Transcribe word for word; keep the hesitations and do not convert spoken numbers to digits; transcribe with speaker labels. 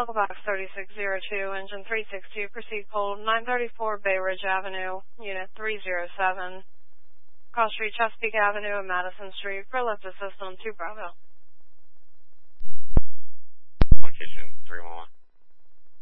Speaker 1: Local Box thirty-six oh two, Engine three six two, proceed cold, nine thirty-four Bay Ridge Avenue, Unit three oh seven, Cross Street, Chesapeake Avenue, and Madison Street, for lift assist on two Bravo.
Speaker 2: Location three one one.